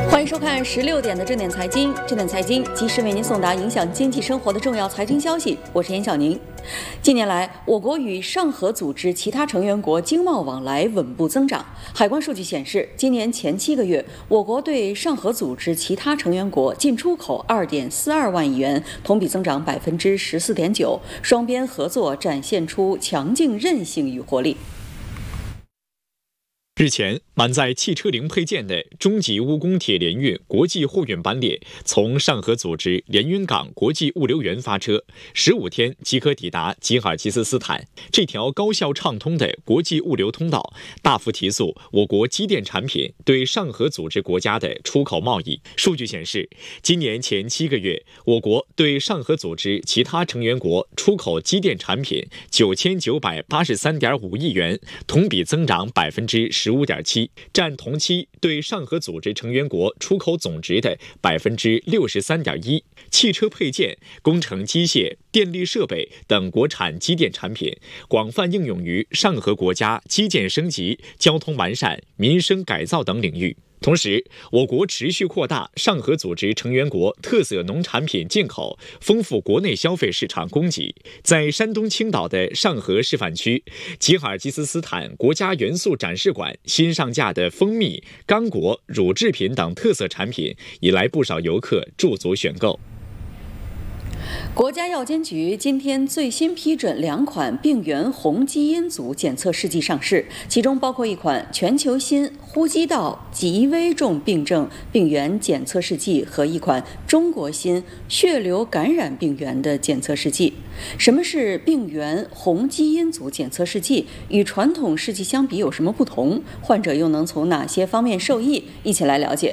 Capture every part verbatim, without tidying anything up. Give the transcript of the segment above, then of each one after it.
欢迎收看十六点的正点财经，正点财经及时为您送达影响经济生活的重要财经消息。我是严晓宁。近年来，我国与上合组织其他成员国经贸往来稳步增长。海关数据显示，今年前七个月，我国对上合组织其他成员国进出口二点四二万亿元，同比增长百分之十四点九，双边合作展现出强劲韧性与活力。 日前，满载汽车零配件的中吉乌公铁联运国际货运班列从上合组织联运港国际物流园发车，十五天即可抵达吉尔吉斯斯坦。这条高效畅通的国际物流通道，大幅提速我国机电产品对上合组织国家的出口贸易。数据显示，今年前七个月，我国对上合组织其他成员国出口机电产品九千九百八十三点五亿元，同比增长百分之十五点七，占同期对上合组织成员国出口总值的百分之六十三点一。汽车配件、工程机械、电力设备等国产机电产品广泛应用于上合国家基建升级、交通完善、民生改造等领域。同时，我国持续扩大上合组织成员国特色农产品进口，丰富国内消费市场供给。在山东青岛的上合示范区，吉尔吉斯斯坦国家元素展示馆新上架的蜂蜜、刚果、乳制品等特色产品，引来不少游客驻足选购。 国家药监局今天最新批准两款病原红基因组检测试剂上市，其中包括一款全球新呼吸道极危重病症病原检测试剂和一款中国新血流感染病原的检测试剂。什么是病原红基因组检测试剂？与传统试剂相比有什么不同？患者又能从哪些方面受益？一起来了解。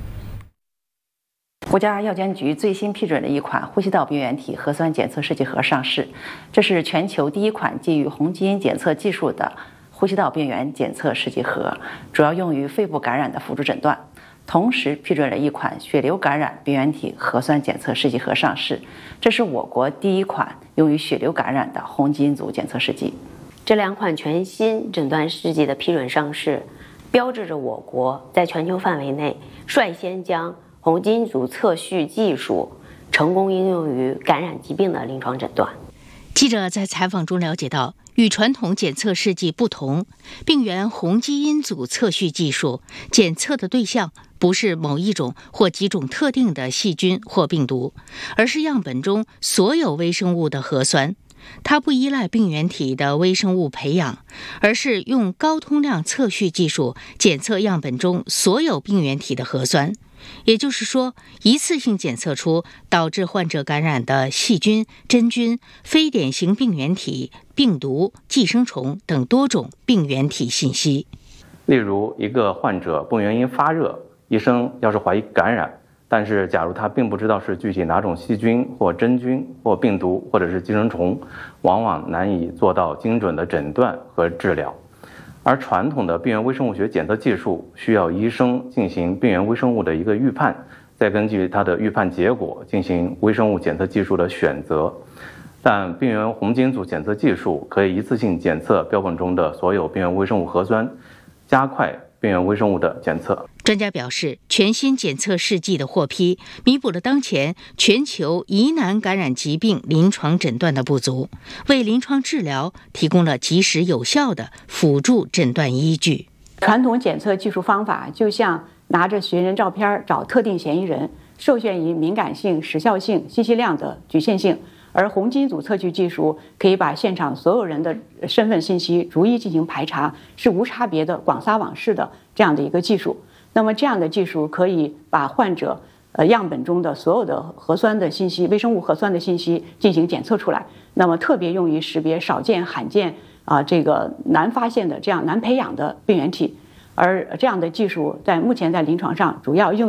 国家药监局最新批准了一款呼吸道病原体核酸检测试剂盒上市，这是全球第一款基于红基因检测技术的呼吸道病原检测试剂盒，主要用于肺部感染的辅助诊断。同时批准了一款血流感染病原体核酸检测试剂盒上市，这是我国第一款用于血流感染的红基因组检测试剂。 这两款全新诊断试剂的批准上市，标志着我国在全球范围内率先将红基因组测序技术成功应用于感染疾病的临床诊断。 记者在采访中了解到，与传统检测试剂不同，病原红基因组测序技术检测的对象不是某一种或几种特定的细菌或病毒，而是样本中所有微生物的核酸。它不依赖病原体的微生物培养，而是用高通量测序技术检测样本中所有病原体的核酸。也就是说，一次性检测出导致患者感染的细菌、真菌、非典型病原体、病毒、寄生虫等多种病原体信息。 例如，一个患者不原因发热，医生要是怀疑感染，但是假如他并不知道是具体哪种细菌或真菌或病毒或者是寄生虫，往往难以做到精准的诊断和治疗。而传统的病原微生物学检测技术需要医生进行病原微生物的一个预判，再根据它的预判结果进行微生物检测技术的选择。但病原红基因组检测技术可以一次性检测标本中的所有病原微生物核酸，加快病原微生物的检测。 专家表示，全新检测试剂的获批，弥补了当前全球疑难感染疾病临床诊断的不足，为临床治疗提供了及时有效的辅助诊断依据。 传统检测技术方法就像拿着寻人照片找特定嫌疑人，受限于敏感性、时效性、信息量的局限性。而红基因组测序技术可以把现场所有人的身份信息逐一进行排查，是无差别的广撒网式的这样的一个技术。那么这样的技术可以把患者呃样本中的所有的核酸的信息、微生物核酸的信息进行检测出来，那么特别用于识别少见、罕见啊、呃、这个难发现的这样难培养的病原体。而这样的技术在目前在临床上主要用